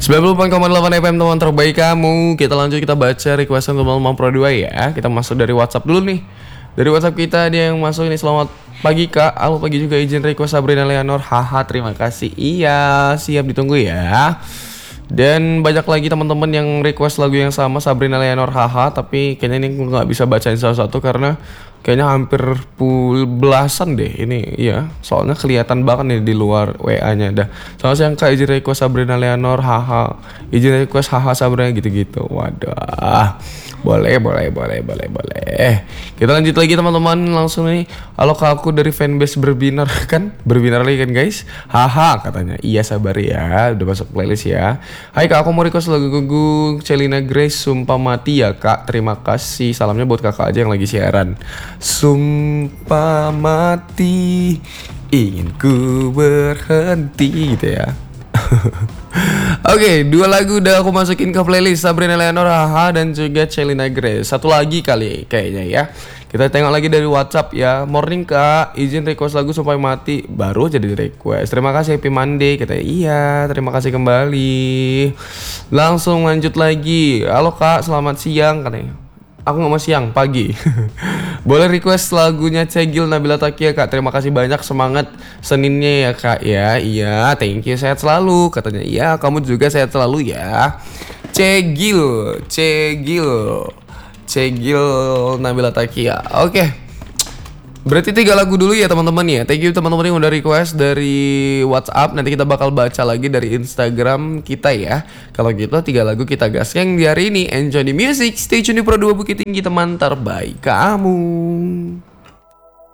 90.8 FM teman terbaik kamu. Kita lanjut, kita baca requestan teman-teman Pro 2 ya. Kita masuk dari WhatsApp dulu nih. Dari WhatsApp kita dia yang masuk ini. Selamat pagi Kak. Halo pagi juga, izin request Sabrina Leonor. Haha, terima kasih. Iya, siap ditunggu ya. Dan banyak lagi teman-teman yang request lagu yang sama Sabrina Leonor, haha. Tapi kayaknya ini nggak bisa bacain satu-satu karena kayaknya hampir belasan deh ini. Iya, soalnya kelihatan banget nih di luar WA-nya dah. Soalnya yang Kak izin request Sabrina Leonor, haha. Izin request haha Sabrina gitu-gitu. Waduh. Boleh. Kita lanjut lagi teman-teman, langsung nih. Halo Kak, aku dari fanbase berbinar kan? Berbinar lagi kan guys? Haha katanya. Iya sabar ya, udah masuk playlist ya. Hai Kak, aku mau request lagu Celina Grace, Sumpah Mati ya Kak. Terima kasih. Salamnya buat kakak aja yang lagi siaran. Sumpah mati, ingin ku berhenti gitu ya. Oke, dua lagu udah aku masukin ke playlist Sabrina Leonor, haha, dan juga Celina Grace. Satu lagi kali kayaknya ya. Kita tengok lagi dari WhatsApp ya. Morning Kak, izin request lagu Sampai Mati. Baru jadi request. Terima kasih, Happy Monday. Katanya iya, terima kasih kembali. Langsung lanjut lagi. Halo Kak, selamat siang katanya. Aku nggak mau siang, pagi. Boleh request lagunya Cegil Nabila Takia Kak. Terima kasih banyak, semangat Seninnya ya Kak ya. Iya, thank you, sehat selalu. Katanya iya, kamu juga sehat selalu ya. Cegil Nabila Takia. Oke. Berarti 3 lagu dulu ya teman-teman ya. Thank you teman-teman yang udah request dari WhatsApp. Nanti kita bakal baca lagi dari Instagram kita ya. Kalau gitu 3 lagu kita gas yang di hari ini. Enjoy the music. Stay tune di Pro 2 Bukit Tinggi, teman terbaik kamu.